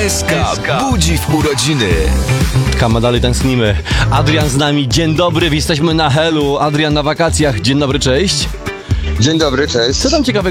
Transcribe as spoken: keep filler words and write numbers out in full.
S K budzi w urodziny. Kama, dalej tęsknimy. Adrian z nami, dzień dobry, jesteśmy na Helu. Adrian na wakacjach, dzień dobry, cześć. Dzień dobry, cześć. Co tam ciekawego